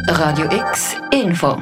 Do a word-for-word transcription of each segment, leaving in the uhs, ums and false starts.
Radio X Info.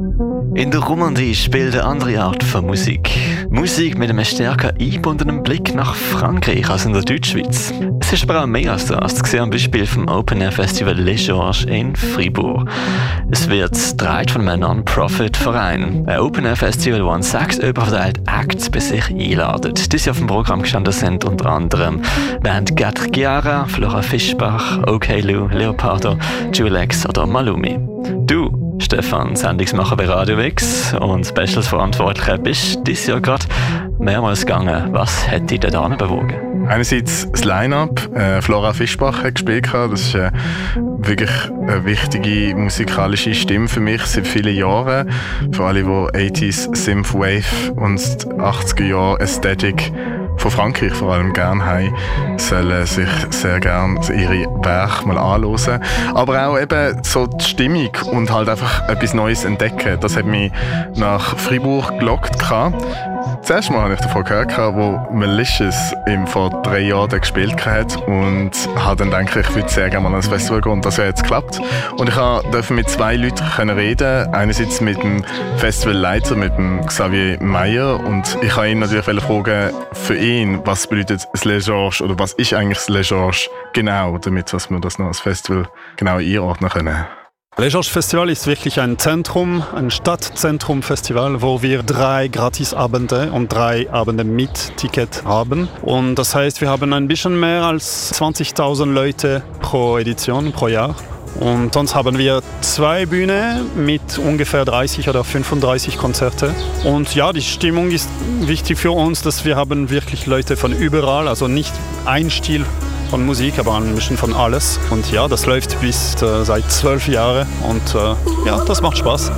In der Romandie spielt eine andere Art von Musik. Musik mit einem stärker eingebundenen Blick nach Frankreich als in der Deutschschweiz. Es ist aber auch mehr als das, zu sehen am Beispiel vom Open Air Festival Les Georges in Fribourg. Es wird getragen von einem Non-Profit-Verein. Ein Open Air Festival, wo an sechs überverteilte Acts bei sich einladet. Dieses Jahr auf dem Programm gestanden sind unter anderem Band Quatre Chiara, Flora Fischbach, OK Lou, Leopardo, Julex oder Malumi. Du, Stefan, Sendungsmacher bei Radio X und Specials Verantwortlicher, bist dieses Jahr gerade mehrmals gegangen. Was hat dich da bewogen? Einerseits das Line-Up. Äh, Flora Fischbach hat gespielt. Das ist äh, wirklich eine wichtige musikalische Stimme für mich seit vielen Jahren. Für alle, die achtziger Synthwave und achtziger Jahre Ästhetik von Frankreich vor allem gerne haben, sollen sich sehr gerne ihre Werke mal anhören. Aber auch eben so die Stimmung und halt einfach etwas Neues entdecken. Das hat mich nach Fribourg gelockt. Zuerst mal habe ich davon gehört, wo Malicious im vor drei Jahren gespielt hat und habe dann gedacht, ich würde sehr gerne mal ans Festival gehen und das hat jetzt geklappt. Und ich durfte mit zwei Leuten reden. Einerseits mit dem Festivalleiter, mit dem Xavier Meyer, und ich habe ihn natürlich fragen, für ihn, was bedeutet das Les Georges oder was ist eigentlich das Les Georges genau, damit dass wir das noch als Festival genau einordnen können. Les Georges Festival ist wirklich ein Zentrum, ein Stadtzentrum-Festival, wo wir drei Gratisabende und drei Abende mit Ticket haben. Und das heißt, wir haben ein bisschen mehr als zwanzigtausend Leute pro Edition, pro Jahr. Und sonst haben wir zwei Bühnen mit ungefähr dreißig oder fünfunddreißig Konzerte. Und ja, die Stimmung ist wichtig für uns, dass wir haben wirklich Leute von überall, also nicht ein Stil von Musik, aber ein bisschen von alles. Und ja, das läuft bis äh, seit zwölf Jahren und äh, ja, das macht Spaß.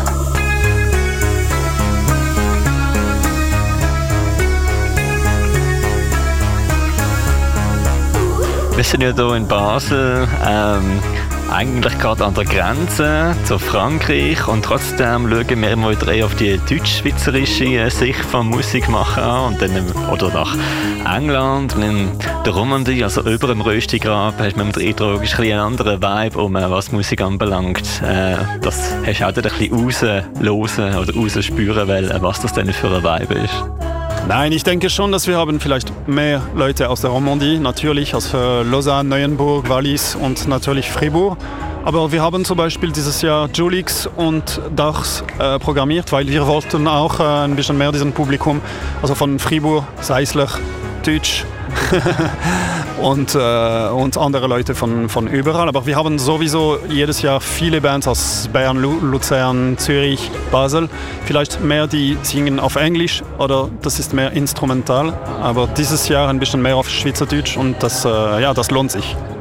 Wir sind ja hier in Basel, ähm, eigentlich gerade an der Grenze zu Frankreich, und trotzdem schauen wir immer wieder eher auf die deutsch-schweizerische Sicht von Musik machen an, und dann, oder nach England und in der Romandie, also über dem Röstigrab, hast man den Eindruck, ist ein bisschen ein anderer Vibe, um, was Musik anbelangt. Äh, das hast du auch ein bisschen raushören oder rausspüren wollen, was das denn für ein Vibe ist. Nein, ich denke schon, dass wir haben vielleicht mehr Leute aus der Romandie, natürlich aus Lausanne, Neuenburg, Wallis und natürlich Fribourg. Aber wir haben zum Beispiel dieses Jahr Julix und Dachs äh, programmiert, weil wir wollten auch äh, ein bisschen mehr diesem Publikum, also von Fribourg, Seisler, Deutsch und, äh, und andere Leute von, von überall. Aber wir haben sowieso jedes Jahr viele Bands aus Bern, Luzern, Zürich, Basel. Vielleicht mehr, die singen auf Englisch oder das ist mehr instrumental. Aber dieses Jahr ein bisschen mehr auf Schweizerdeutsch und das, äh, ja, das lohnt sich.